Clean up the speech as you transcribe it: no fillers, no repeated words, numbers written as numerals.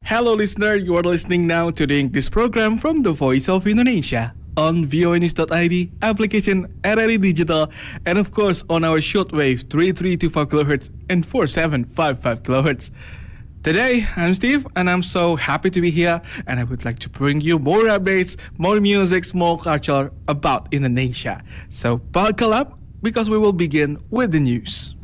Hello, listener. You are listening now to the English program from the Voice of Indonesia on voanews.id, application RRI Digital, and of course on our shortwave 3325 kHz and 4755 kHz. Today, I'm Steve, and I'm so happy to be here, and I would like to bring you more updates, more music, more culture about Indonesia. So buckle up, because we will begin with the news.